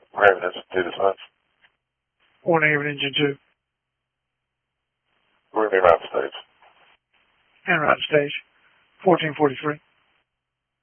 Raven Institute of Science. Warning Haven Engine 2. We're in the route stage. En route stage. 1443.